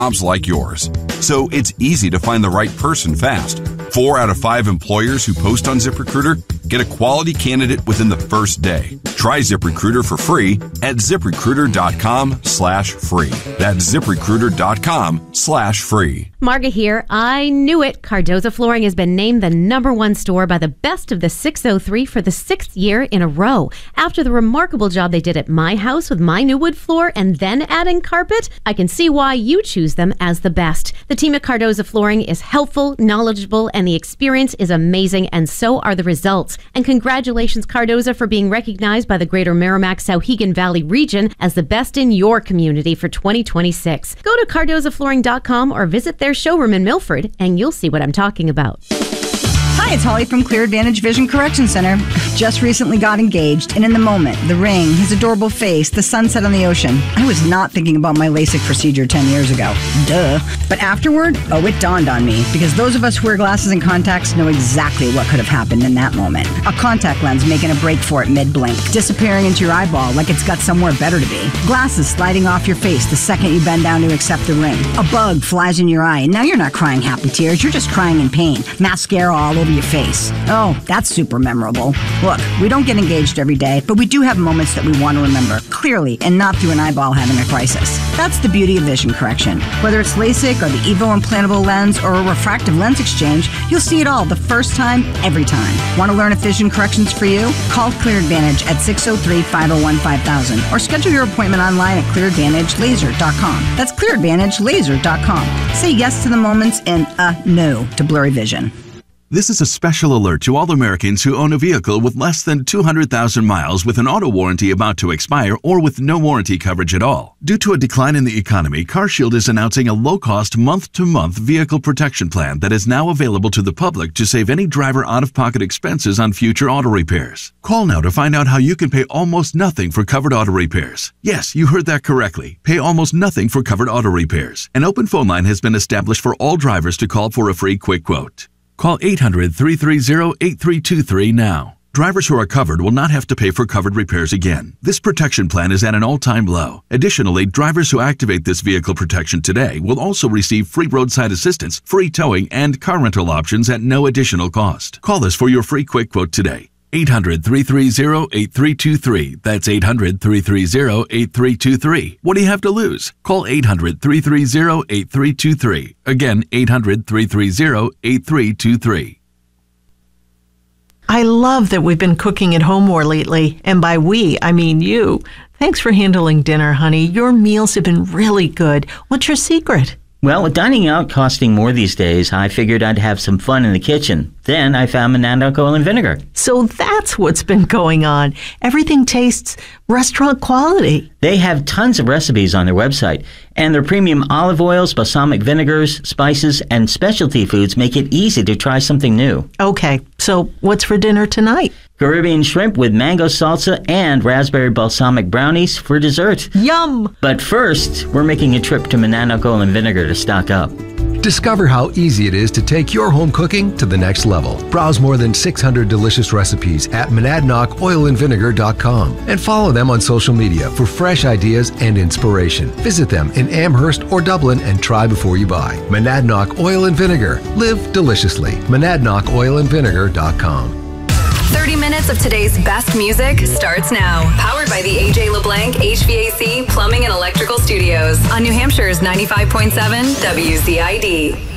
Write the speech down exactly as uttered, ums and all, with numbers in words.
jobs like yours. So it's easy to find the right person fast. Four out of five employers who post on ZipRecruiter get a quality candidate within the first day. Try ZipRecruiter for free at ZipRecruiter.com slash free. That's ZipRecruiter.com slash free. Marga here. I knew it. Cardozo Flooring has been named the number one store by the Best of the six oh three for the sixth year in a row. After the remarkable job they did at my house with my new wood floor and then adding carpet, I can see why you choose them as the best. The team at Cardozo Flooring is helpful, knowledgeable, and the experience is amazing, and so are the results. And congratulations, Cardozo, for being recognized by the Greater Merrimack-Souhegan Valley region as the best in your community for twenty twenty-six. Go to cardozo flooring dot com or visit their showroom in Milford, and you'll see what I'm talking about. Hi, it's Holly from Clear Advantage Vision Correction Center. Just recently got engaged, and in the moment, the ring, his adorable face, the sunset on the ocean, I was not thinking about my LASIK procedure ten years ago. Duh. But afterward, oh, it dawned on me, because those of us who wear glasses and contacts know exactly what could have happened in that moment. A contact lens making a break for it mid-blink, disappearing into your eyeball like it's got somewhere better to be. Glasses sliding off your face the second you bend down to accept the ring. A bug flies in your eye, and now you're not crying happy tears, you're just crying in pain. Mascara all over your face. Oh, that's super memorable. Look, we don't get engaged every day, but we do have moments that we want to remember clearly and not through an eyeball having a crisis. That's the beauty of vision correction. Whether it's LASIK or the EVO implantable lens or a refractive lens exchange, you'll see it all the first time, every time. Want to learn if vision correction's for you? Call Clear Advantage at six oh three, five oh one, five thousand or schedule your appointment online at clear advantage laser dot com. That's clear advantage laser dot com. Say yes to the moments and uh, no to blurry vision. This is a special alert to all Americans who own a vehicle with less than two hundred thousand miles with an auto warranty about to expire or with no warranty coverage at all. Due to a decline in the economy, CarShield is announcing a low-cost month-to-month vehicle protection plan that is now available to the public to save any driver out-of-pocket expenses on future auto repairs. Call now to find out how you can pay almost nothing for covered auto repairs. Yes, you heard that correctly. Pay almost nothing for covered auto repairs. An open phone line has been established for all drivers to call for a free quick quote. Call eight hundred, three three zero, eight three two three now. Drivers who are covered will not have to pay for covered repairs again. This protection plan is at an all-time low. Additionally, drivers who activate this vehicle protection today will also receive free roadside assistance, free towing, and car rental options at no additional cost. Call us for your free quick quote today. eight hundred, three three zero, eight three two three. That's eight hundred, three three zero, eight three two three. What do you have to lose? Call eight hundred, three three zero, eight three two three. Again, eight hundred, three three zero, eight three two three. I love that we've been cooking at home more lately. And by we, I mean you. Thanks for handling dinner, honey. Your meals have been really good. What's your secret? Well, with dining out costing more these days, I figured I'd have some fun in the kitchen. Then I found Monadnock Oil and Vinegar. So that's what's been going on. Everything tastes restaurant quality. They have tons of recipes on their website, and their premium olive oils, balsamic vinegars, spices, and specialty foods make it easy to try something new. Okay, so what's for dinner tonight? Caribbean shrimp with mango salsa and raspberry balsamic brownies for dessert. Yum! But first, we're making a trip to Monadnock Oil and Vinegar to stock up. Discover how easy it is to take your home cooking to the next level. Browse more than six hundred delicious recipes at monadnock oil and vinegar dot com and follow them on social media for fresh ideas and inspiration. Visit them in Amherst or Dublin and try before you buy. Monadnock Oil and Vinegar. Live deliciously. monadnock oil and vinegar dot com. thirty minutes of today's best music starts now. Powered by the A J LeBlanc H V A C Plumbing and Electrical Studios on New Hampshire's ninety-five point seven W Z I D.